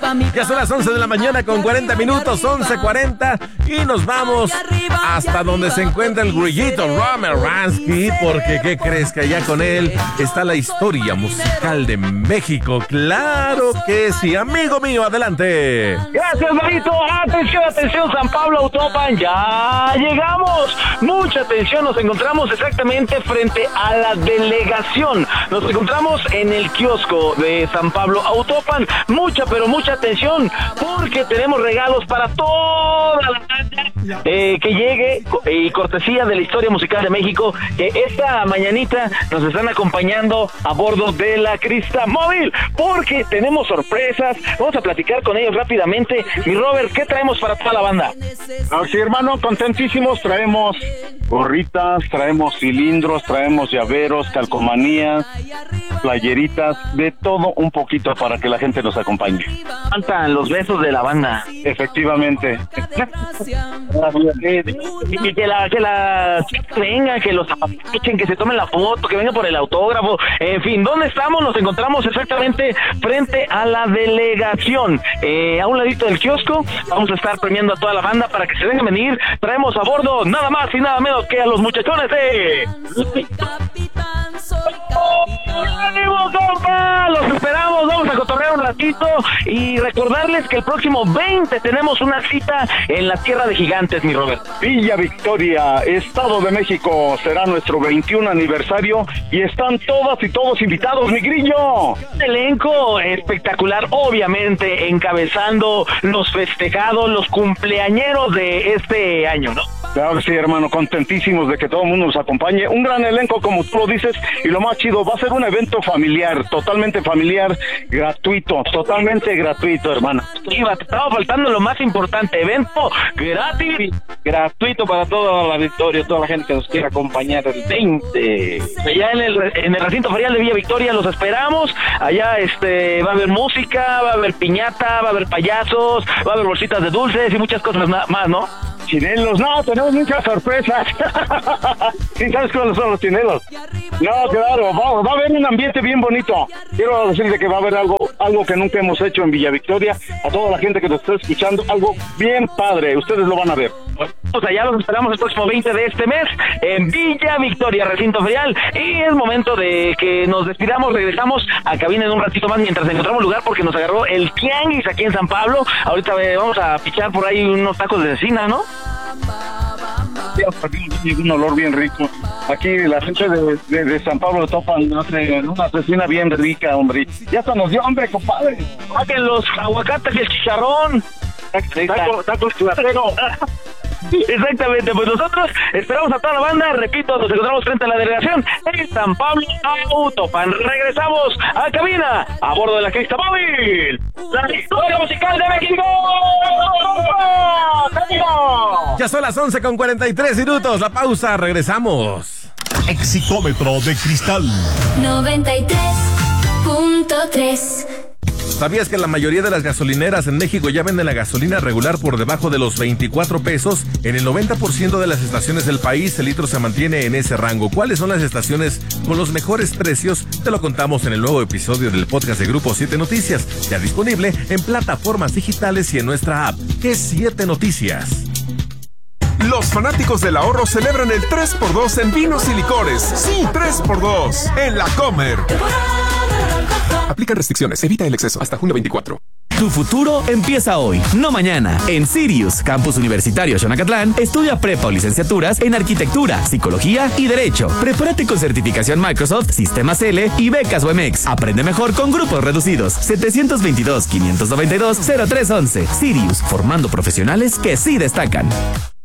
Ya son las 11 de la mañana con 40 minutos, 11:40, y nos vamos hasta donde se encuentra el grillito Romer Ransky, porque ¿qué crees? Que allá con él está la historia musical de México. Claro que sí, amigo mío, adelante. Gracias, Marito. Atención, atención, San Pablo Autopan, ya llegamos. Mucha atención, nos encontramos exactamente frente a la delegación. Nos encontramos en el kiosco de San Pablo Autopan. Mucha, pero mucha atención, porque tenemos regalos para toda la banda que llegue, y cortesía de la historia musical de México, que esta mañanita nos están acompañando a bordo de la Crista Móvil, porque tenemos sorpresas. Vamos a platicar con ellos rápidamente. Mi Robert, ¿qué traemos para toda la banda? Sí, hermano, contentísimos. Traemos gorritas, traemos cilindros, traemos llaveros, calcomanías, playeritas, de todo un poquito para que la gente nos acompañe. Cantan los besos de la banda. Efectivamente. Y que la venga, que los apapachen, que se tomen la foto, que vengan por el autógrafo. En fin, ¿dónde estamos? Nos encontramos exactamente frente a la delegación, a un ladito del kiosco. Vamos a estar premiando a toda la banda para que se dejen venir. Traemos a bordo nada más y nada menos que a los muchachones de... ¡Ánimo, compa! Los esperamos, vamos a cotorrear un ratito y recordarles que el próximo 20 tenemos una cita en la Tierra de Gigantes, mi Robert. Villa Victoria, Estado de México, será nuestro 21 aniversario y están todas y todos invitados, mi grillo. Un elenco espectacular, obviamente encabezando los festejados, los cumpleañeros de este año, ¿no? Claro que sí, hermano, contentísimos de que todo el mundo nos acompañe. Un gran elenco, como tú lo dices, y lo más chido, va a ser un evento familiar, totalmente familiar, gratuito, totalmente gratuito, hermano. Iba, te estaba faltando lo más importante, evento gratis, gratuito para toda la Victoria, toda la gente que nos quiera acompañar el 20. Allá en el recinto ferial de Villa Victoria los esperamos. Allá va a haber música, va a haber piñata, va a haber payasos, va a haber bolsitas de dulces y muchas cosas más, ¿no? Chinelos, no, tenemos muchas sorpresas. ¿Sí sabes cuáles son los chinelos? No, claro, va a haber un ambiente bien bonito. Quiero decirte que va a haber algo que nunca hemos hecho en Villa Victoria. A toda la gente que nos está escuchando, algo bien padre, ustedes lo van a ver. Pues allá los esperamos el próximo 20 de este mes en Villa Victoria, recinto ferial, y es momento de que nos despidamos. Regresamos a cabina en un ratito más mientras encontramos lugar, porque nos agarró el tianguis aquí en San Pablo. Ahorita vamos a pichar por ahí unos tacos de cecina, ¿no? Un olor bien rico. Aquí la gente de San Pablo Autopan hace una cecina bien rica, hombre. Ya se nos dio hambre, compadre. Saquen los aguacates y el chicharrón. Tacos clatero. Exactamente, pues nosotros esperamos a toda la banda. Repito, nos encontramos frente a la delegación en San Pablo Autopan. Regresamos a cabina a bordo de la Crista Móvil, la historia musical de México. Ya son las 11:43 minutos, la pausa, regresamos. Exitómetro de cristal 93.3. ¿Sabías que la mayoría de las gasolineras en México ya venden la gasolina regular por debajo de los 24 pesos? En el 90% de las estaciones del país el litro se mantiene en ese rango. ¿Cuáles son las estaciones con los mejores precios? Te lo contamos en el nuevo episodio del podcast de Grupo 7 Noticias, ya disponible en plataformas digitales y en nuestra app, que es 7 Noticias. Los fanáticos del ahorro celebran el 3x2 en vinos y licores. Sí, 3x2 en La Comer. Aplican restricciones, evita el exceso. Hasta junio 24. Tu futuro empieza hoy, no mañana. En Sirius, Campus Universitario Xonacatlán, estudia prepa o licenciaturas en Arquitectura, Psicología y Derecho. Prepárate con certificación Microsoft, Sistemas L y becas UMX. Aprende mejor con grupos reducidos. 722-592-0311. Sirius, formando profesionales que sí destacan.